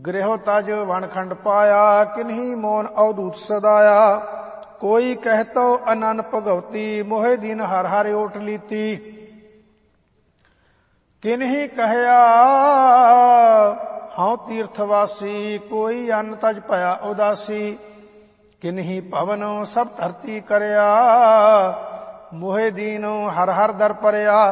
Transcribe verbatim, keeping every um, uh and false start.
ਗ੍ਰਹਿ ਤਜ ਵਣਖੰਡ ਪਾਇਆ, ਕਿਨਹੀ ਮੋਨ ਅਵਧੂਤ ਸਦਾਇਆ। ਕੋਈ ਕਹਿਤੋ ਅਨੰਨ ਭਗਵਤੀ, ਮੋਹਿ ਦੀਨ ਹਰ ਹਰ ਓਟ ਲੀਤੀ। ਕਿਨਹੀ ਕਹਿਆ ਹਉ ਤੀਰਥਵਾਸੀ, ਕੋਈ ਅੰਨ ਤਜ ਭਇਆ ਉਦਾਸੀ। ਕਿਨਹੀ ਭਵਨ ਸਭ ਧਰਤੀ ਕਰਿਆ, ਮੋਹਿ ਦੀਨ ਹਰ ਹਰ ਦਰ ਪਰਿਆ।